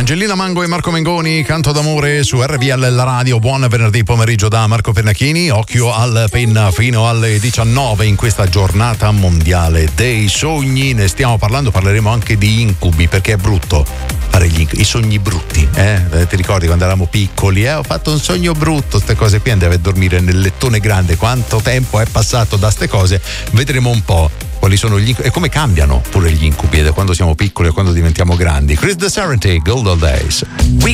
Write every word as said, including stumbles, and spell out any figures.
Angelina Mango e Marco Mengoni, Canto d'amore su R V L, la radio. Buon venerdì pomeriggio da Marco Pennacchini. Occhio al penna fino alle diciannove in questa giornata mondiale dei sogni. Ne stiamo parlando, parleremo anche di incubi, perché è brutto fare gli incubi, i sogni brutti. Eh? Ti ricordi quando eravamo piccoli? Eh? Ho fatto un sogno brutto, ste cose qui, andavi a dormire nel lettone grande. Quanto tempo è passato da ste cose? Vedremo un po' quali sono gli incubi e come cambiano pure gli incubi da quando siamo piccoli a quando diventiamo grandi. Chris De Serenity, Golden Days. We